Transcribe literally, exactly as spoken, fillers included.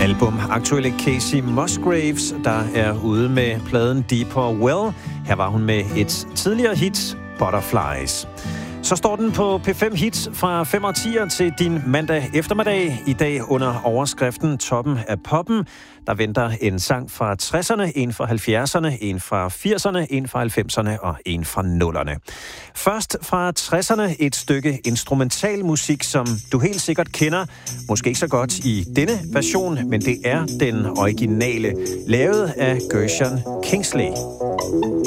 album. Aktuelle Casey Musgraves, der er ude med pladen Deeper Well. Her var hun med et tidligere hit, Butterflies. Så står den på P fem Hits fra fem og tier til din mandag eftermiddag. I dag under overskriften Toppen af poppen. Der venter en sang fra tresserne, en fra halvfjerdserne, en fra firserne, en fra halvfemserne og en fra nullerne. Først fra tresserne et stykke instrumental musik, som du helt sikkert kender. Måske ikke så godt i denne version, men det er den originale, lavet af Gershon Kingsley.